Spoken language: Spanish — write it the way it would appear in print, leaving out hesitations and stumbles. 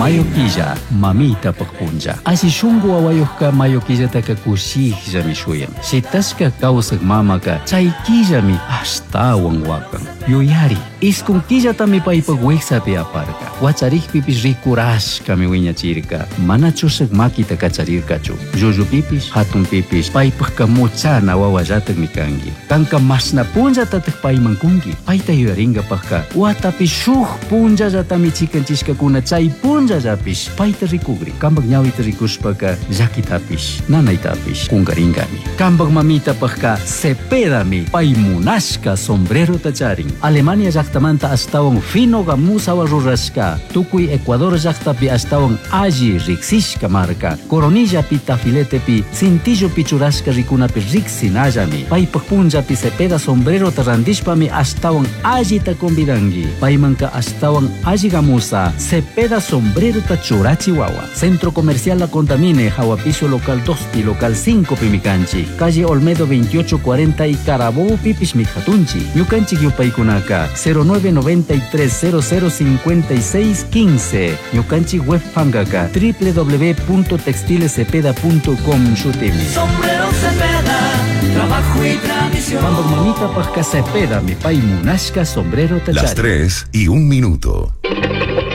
Mayoquilla, mamita pagpunja. Asi shungu awayuhka mayoquilla taka kushihja mi shuyan. Si taska kausak mamaka, chaykilla mi astawan wakan. Yuyari, iskun quilla tami paipagweksa pi aparka. Wacharih pipis rikurashka mi wiñachirka. Mana chusak makita kacharirkachu. Yuyu pipis, hatun pipis, paipagka muchana wawallatak mi kangi. Kanka masna punja tatak paimankungi. Paita yuyaringa pagka. Watapi shuh punja jatami chikanchishka kuna chay punja japis. Paita rikugri. Kambag nyawita rikushpaka jakitapish. Nanaitapish. Kungaringami. Kambag mamita pagka sepedami. Paimunashka sombrero tacharing. Alemania llaqtamanta astawan fino gamusawa rurashka. Tukuy Ecuador llaqtapi astawan alli riksishka marka. Coronilla pi tafilete pi cintillo pichurashka rikunapi riksinallami. Paypaq punjapi cepeda sombrero tarandishpami astawan alli ta convidangi. Paymanka astawan alli gamusa cepeda sombrero ta churachi wawa. Centro Comercial La Contamine, Hawapiso local 2 y local 5 pimicanchi. Calle Olmedo 2840 y Carabobo pipis mijatunchi. Ñukanchik yupaykunaka 0993005615. Ñukanchik webpankaka www.textilescepeda.com shutimi. Sombrero Cepeda, trabajo y tradición. Mambo mamita pasca Cepeda, mi pay munashka sombrero tachari. Las 3:01.